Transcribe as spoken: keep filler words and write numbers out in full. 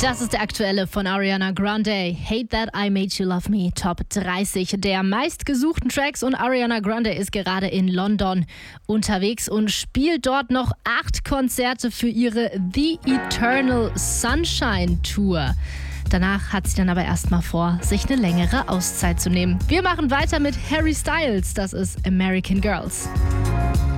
Das ist der aktuelle von Ariana Grande. Hate That I Made You Love Me, Top dreißig der meistgesuchten Tracks. Und Ariana Grande ist gerade in London unterwegs und spielt dort noch acht Konzerte für ihre The Eternal Sunshine Tour. Danach hat sie dann aber erstmal vor, sich eine längere Auszeit zu nehmen. Wir machen weiter mit Harry Styles. Das ist American Girls.